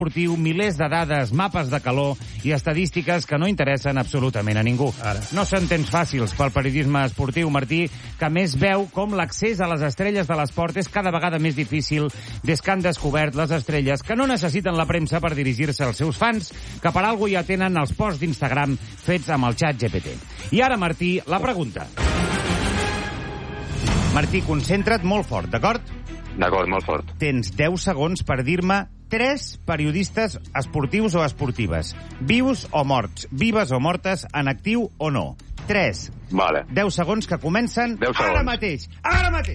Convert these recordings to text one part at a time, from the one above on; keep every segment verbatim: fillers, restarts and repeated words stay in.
esportiu, milers de dades, mapes de calor i estadístiques que no interessen absolutament a ningú. Ara. No són temps fàcils pel periodisme esportiu, Martí, que més veu com l'accés a les estrelles de l'esport és cada vegada més difícil des que han descobert les estrelles que no necessiten la premsa per dirigir-se als seus fans, que per alguna cosa ja tenen els posts d'Instagram fets amb el xat G P T. I ara, Martí, la pregunta. Martí, concentra't molt fort, d'acord? D'acord, molt fort. Tens deu segons per dir-me tres periodistes esportius o esportives. Vius o morts, vives o mortes, en actiu o no. Tres. Vale. Deu segons que comencen deu segons. Ara mateix. Ara mateix.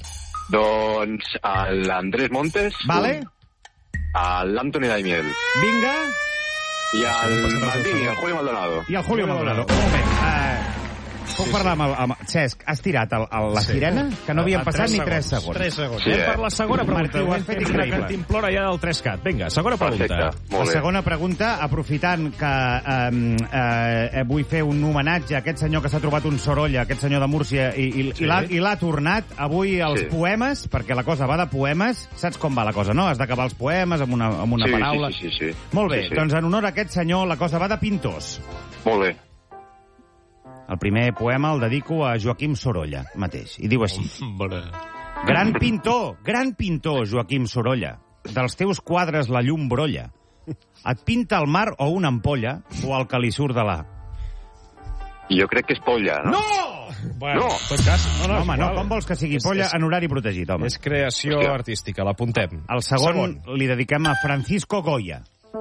Doncs l'Andrés Montes. Vale. L'Anthony Daimiel. Vinga. I el Maldini, el Julio Maldonado. I el Julio Maldonado. Un moment. Uh, puc parlar amb, el, amb... Cesc, has tirat el, el, la sí. sirena? Que no havien passat ni tres segons. Tres segons. Sí, Anem eh? per la segona pregunta. Martí, ho has fet increïble. Una cantimplora ja del tres cat. Vinga, segona pregunta. Perfecte, La segona pregunta, aprofitant que eh, eh, vull fer un homenatge a aquest senyor que s'ha trobat un Sorolla, aquest senyor de Múrcia, i, i, sí. i l'ha tornat avui als sí. poemes, perquè la cosa va de poemes. Saps com va la cosa, no? Has d'acabar els poemes amb una, amb una sí, paraula. Sí, sí, sí, sí. Molt bé, sí, sí. doncs en honor a aquest senyor, la cosa va de pintors. Molt bé. El primer poema el dedico a Joaquim Sorolla, mateix, i diu així. Bona. Gran pintor, gran pintor, Joaquim Sorolla. Dels teus quadres la llum brolla. Et pinta el mar o una ampolla, o el que li surt de la... Jo crec que és polla, no? No! Bueno, No. en tot cas... No, no, No, home, no, igual. com vols que sigui És- polla és- en horari protegit, home? És creació Hòstia. artística, l'apuntem. El segon, li dediquem a Francisco Goya.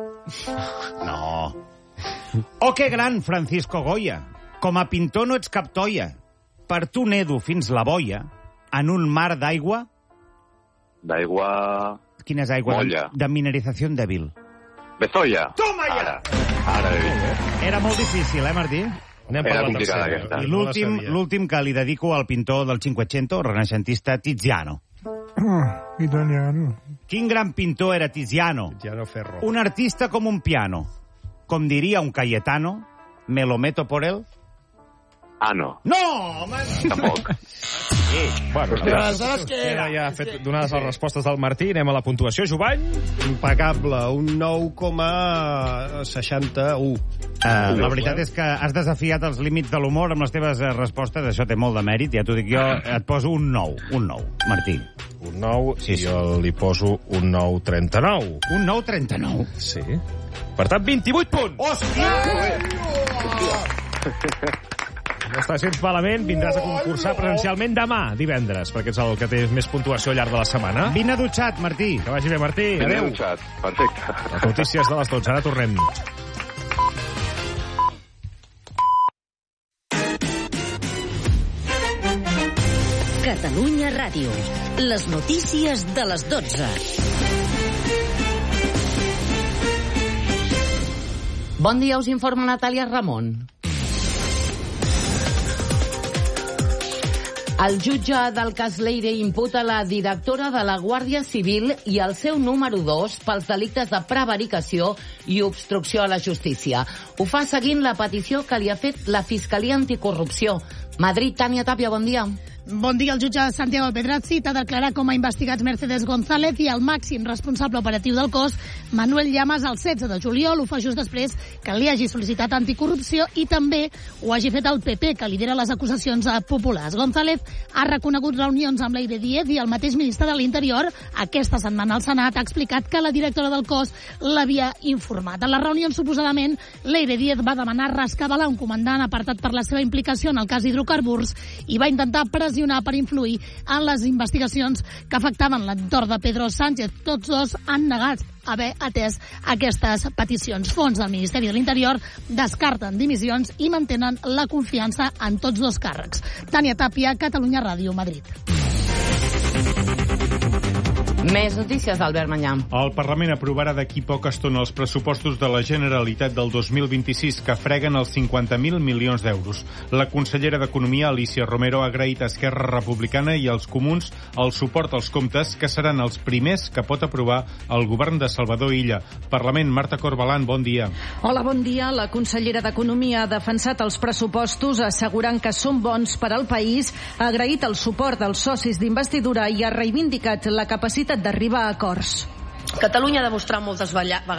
No. Oh, que gran, Francisco Goya! Com a pintor no ets cap toia. Per tu nedo fins la boia, en un mar d'aigua... D'aigua... Quina és aigua? Molla. De, de mineralització dèbil. Bezoia. Toma ja! Ara. Ara he vist. Era molt difícil, eh, Martí? Anem per Era la complicada, tercera. aquesta. I No la l'últim, sabia. l'últim que li dedico al pintor del Cinquecento, renaixentista Tiziano. Ah, italiano. Quin gran pintor era Tiziano. Tiziano Ferro. Un artista com un piano. Com diria un Cayetano, me lo meto por él. Ah, no. No, home! Tampoc. Bueno, Però aleshores què Queda era? ja fet donades les respostes del Martí. Anem a la puntuació. Jovany? Impecable, un nou coma seixanta-u. Uh, la veritat és que has desafiat els límits de l'humor amb les teves uh, respostes. Això té molt de mèrit, ja t'ho dic jo. Et poso un nou, un nou, Martí. Un nou, Sí, i sí. jo li poso un nou trenta-nou. Un nou trenta-nou. Sí. Per tant, vint-i-vuit punts. Hòstia! No està gens malament, vindràs a concursar presencialment demà, divendres, perquè ets el que té més puntuació al llarg de la setmana. Vine dutxat, Martí. Que vagi bé, Martí. Adéu. Adéu. Xat. Perfecte. Les notícies de les dotze. Ara tornem. Catalunya Ràdio. Les notícies de les dotze. Bon dia, us informa Natàlia Ramon. El jutge del cas Leire imputa la directora de la Guàrdia Civil i el seu número dos pels delictes de prevaricació i obstrucció a la justícia. Ho fa seguint la petició que li ha fet la Fiscalia Anticorrupció. Madrid, Tània Tàpia, bon dia. Bon dia. El jutge Santiago Pedrazzi t'ha declarat com a investigats Mercedes González i el màxim responsable operatiu del cos, Manuel Llamas, el setze de juliol. Ho fa just després que li hagi sol·licitat anticorrupció i també ho hagi fet el P P, que lidera les acusacions populars. González ha reconegut reunions amb Leire Díez i el mateix ministre de l'Interior aquesta setmana al Senat ha explicat que la directora del cos l'havia informat. En les reunions, suposadament, Leire Díez va demanar rescabalar un comandant apartat per la seva implicació en el cas d'hidrocarburs i va intentar pressionar per influir en les investigacions que afectaven l'entorn de Pedro Sánchez. Tots dos han negat haver atès aquestes peticions. Fons del Ministeri de l'Interior descarten dimissions i mantenen la confiança en tots dos càrrecs. Tània Tàpia, Catalunya Ràdio, Madrid. Més notícies d'Albert Manyà. El Parlament aprovarà d'aquí poca estona els pressupostos de la Generalitat del dos mil vint-i-sis, que freguen els cinquanta mil milions d'euros. La consellera d'Economia, Alícia Romero, ha agraït a Esquerra Republicana i als Comuns el suport als comptes, que seran els primers que pot aprovar el govern de Salvador Illa. Parlament, Marta Corbalan, bon dia. Hola, bon dia. La consellera d'Economia ha defensat els pressupostos assegurant que són bons per al país, ha agraït el suport dels socis d'investidura i ha reivindicat la capacitat d'arribar a acords. Catalunya ha demostrat moltes vegades